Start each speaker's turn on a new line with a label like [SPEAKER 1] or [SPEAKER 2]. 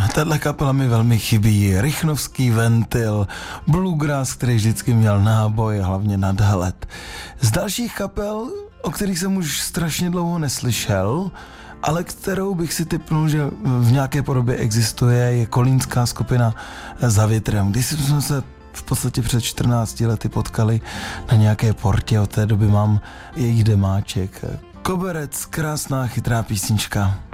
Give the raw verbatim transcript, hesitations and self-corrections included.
[SPEAKER 1] Tahle kapela mi velmi chybí. Rychnovský Ventil, Bluegrass, který vždycky měl náboj, hlavně nadhled. Z dalších kapel, o kterých jsem už strašně dlouho neslyšel, ale kterou bych si tipnul, že v nějaké podobě existuje, je kolínská skupina Za větrem. Když jsme se v podstatě před čtrnácti lety potkali na nějaké portě, od té doby mám jejich demáček. Koberec, krásná chytrá písnička.